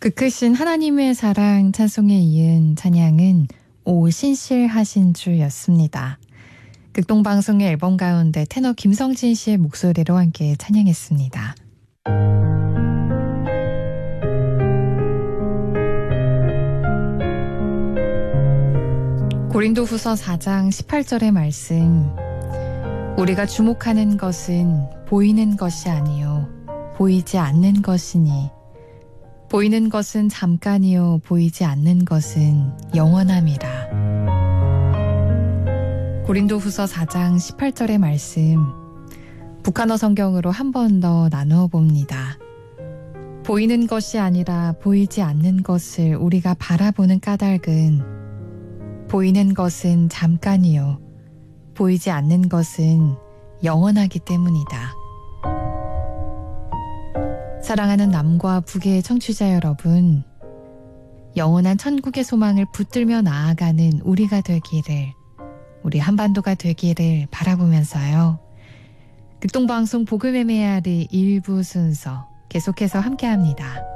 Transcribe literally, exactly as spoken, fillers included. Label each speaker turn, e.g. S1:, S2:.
S1: 그 크신 하나님의 사랑 찬송에 이은 찬양은 오 신실하신 주였습니다. 극동방송의 앨범 가운데 테너 김성진 씨의 목소리로 함께 찬양했습니다. 고린도후서 사 장 십팔 절의 말씀, 우리가 주목하는 것은 보이는 것이 아니요 보이지 않는 것이니 보이는 것은 잠깐이요 보이지 않는 것은 영원함이라. 고린도후서 사 장 십팔 절의 말씀, 북한어 성경으로 한 번 더 나누어 봅니다. 보이는 것이 아니라 보이지 않는 것을 우리가 바라보는 까닭은 보이는 것은 잠깐이요 보이지 않는 것은 영원하기 때문이다. 사랑하는 남과 북의 청취자 여러분, 영원한 천국의 소망을 붙들며 나아가는 우리가 되기를, 우리 한반도가 되기를 바라보면서요. 극동방송 복음의 메아리 일부 순서 계속해서 함께합니다.